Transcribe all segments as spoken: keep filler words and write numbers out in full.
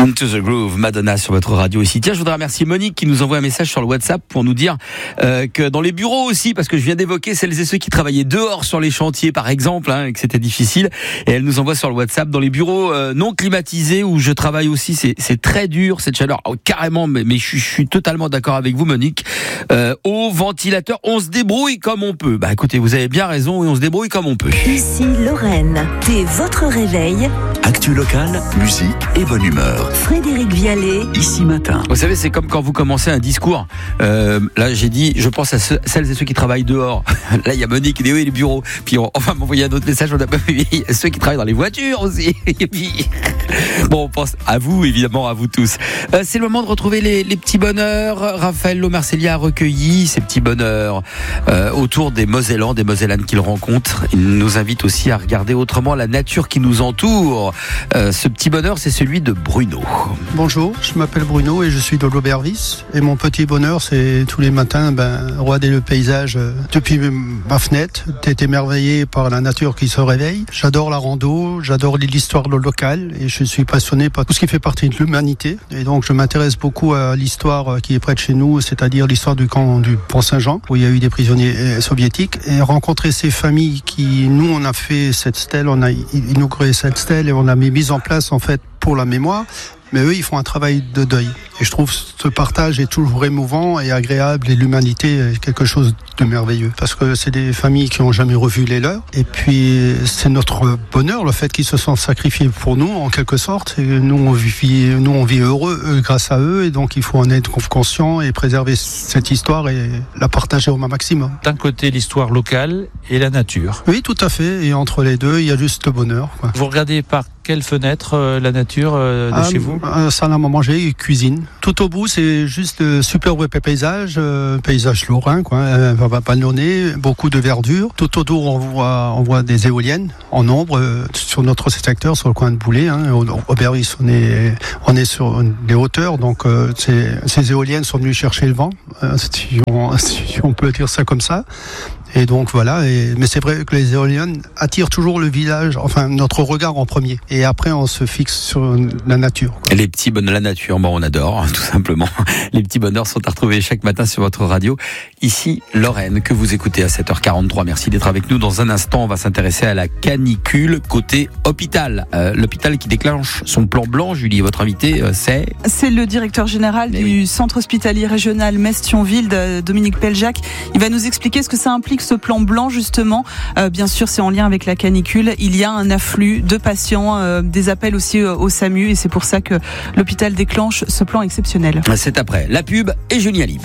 Into the Groove, Madonna sur votre radio ici. Tiens, je voudrais remercier Monique qui nous envoie un message sur le WhatsApp pour nous dire euh, que dans les bureaux aussi, parce que je viens d'évoquer celles et ceux qui travaillaient dehors sur les chantiers par exemple, hein, et que c'était difficile, et elle nous envoie sur le WhatsApp, dans les bureaux euh, non climatisés où je travaille aussi, c'est, c'est très dur cette chaleur, oh, carrément, mais, mais je, je suis totalement d'accord avec vous Monique. Euh, au ventilateur, on se débrouille comme on peut. Bah écoutez, vous avez bien raison, et on se débrouille comme on peut. Ici Lorraine, c'est votre réveil. Actu locale, musique et bonne humeur. Frédéric Vialet, Ici matin. Vous savez, c'est comme quand vous commencez un discours. Euh, là, j'ai dit, je pense à ceux, celles et ceux qui travaillent dehors. Là, il y a Monique qui dit oui, les bureaux. Puis on, on va m'envoyer un autre message. On a pas vu. Il y a ceux qui travaillent dans les voitures aussi. Et puis, bon, on pense à vous, évidemment, à vous tous. Euh, c'est le moment de retrouver les, les petits bonheurs. Raphaël Lomarcellia a recueilli ces petits bonheurs euh, autour des Mosellans, des Mosellanes qu'il rencontre. Il nous invite aussi à regarder autrement la nature qui nous entoure. Euh, ce petit bonheur, c'est celui de Bruno. Bonjour, je m'appelle Bruno et je suis de l'Aubervis. Et mon petit bonheur, c'est tous les matins, ben, regarder le paysage euh, depuis ma fenêtre, d'être émerveillé par la nature qui se réveille. J'adore la rando, j'adore l'histoire locale et je suis passionné par tout ce qui fait partie de l'humanité. Et donc, je m'intéresse beaucoup à l'histoire qui est près de chez nous, c'est-à-dire l'histoire du camp du Pont-Saint-Jean, où il y a eu des prisonniers soviétiques. Et rencontrer ces familles qui, nous, on a fait cette stèle, on a inauguré cette stèle et on a mis en place, en fait, pour la mémoire. Mais eux, ils font un travail de deuil. Et je trouve ce partage est toujours émouvant et agréable. Et l'humanité est quelque chose de merveilleux. Parce que c'est des familles qui n'ont jamais revu les leurs. Et puis, c'est notre bonheur, le fait qu'ils se sont sacrifiés pour nous, en quelque sorte. Et nous, on vit, nous, on vit heureux eux, grâce à eux. Et donc, il faut en être conscient et préserver cette histoire et la partager au maximum. D'un côté, l'histoire locale et la nature. Oui, tout à fait. Et entre les deux, il y a juste le bonheur, quoi. Vous regardez par quelle fenêtre euh, la nature euh, de ah, chez vous? euh, Salle à manger et cuisine. Tout au bout, c'est juste euh, superbe paysage, euh, paysage lorrain, quoi. Euh, va ballonner, beaucoup de verdure. Tout autour, on voit, on voit des éoliennes en nombre euh, sur notre secteur, sur le coin de Boulay. Hein. Au, au Bervis, on est, on est sur des hauteurs, donc euh, ces, ces éoliennes sont venues chercher le vent, euh, si, on, si on peut dire ça comme ça. Et donc voilà, et, mais c'est vrai que les éoliennes attirent toujours le village, enfin notre regard en premier. Et après on se fixe sur la nature, quoi. Les petits bonheurs, la nature, bon on adore, tout simplement. Les petits bonheurs sont à retrouver chaque matin sur votre radio. Ici Lorraine, que vous écoutez à sept heures quarante-trois. Merci d'être avec nous. Dans un instant, on va s'intéresser à la canicule côté hôpital. Euh, l'hôpital qui déclenche son plan blanc. Julie, votre invité, euh, c'est C'est le directeur général Mais du oui. centre hospitalier régional Metz-Thionville, de Dominique Peljac. Il va nous expliquer ce que ça implique, ce plan blanc justement. Euh, bien sûr, c'est en lien avec la canicule. Il y a un afflux de patients, euh, des appels aussi euh, au SAMU, et c'est pour ça que l'hôpital déclenche ce plan exceptionnel. C'est après la pub et Julien Lib.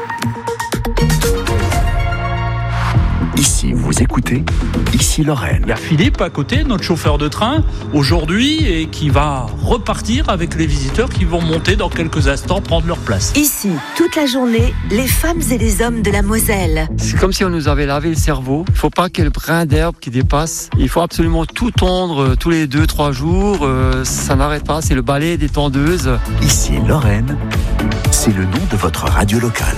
Ici, vous écoutez Ici Lorraine. Il y a Philippe à côté, notre chauffeur de train, aujourd'hui, et qui va repartir avec les visiteurs qui vont monter dans quelques instants, prendre leur place. ici, toute la journée, les femmes et les hommes de la Moselle. C'est comme si on nous avait lavé le cerveau. Il ne faut pas qu'il y ait le brin d'herbe qui dépasse. Il faut absolument tout tondre euh, tous les deux, trois jours. Euh, ça n'arrête pas, c'est le balai des tondeuses. Ici Lorraine, c'est le nom de votre radio locale.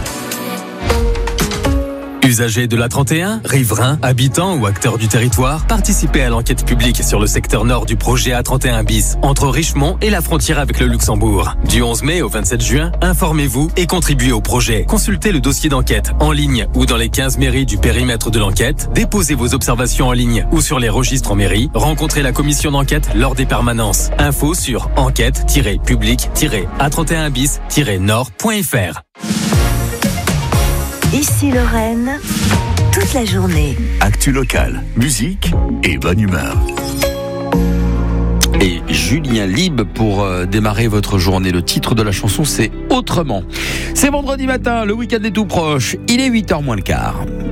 Usagers de l'A trente et un, riverains, habitants ou acteurs du territoire, participez à l'enquête publique sur le secteur nord du projet A trente et un bis, entre Richemont et la frontière avec le Luxembourg. Du onze mai au vingt-sept juin, informez-vous et contribuez au projet. Consultez le dossier d'enquête en ligne ou dans les quinze mairies du périmètre de l'enquête. Déposez vos observations en ligne ou sur les registres en mairie. Rencontrez la commission d'enquête lors des permanences. Info sur enquête tiret public tiret A trente et un bis tiret nord point f r. Ici Lorraine, toute la journée. Actu locale, musique et bonne humeur. Et Julien Lib pour euh, démarrer votre journée. Le titre de la chanson, c'est Autrement. C'est vendredi matin, le week-end est tout proche. Il est huit heures moins le quart.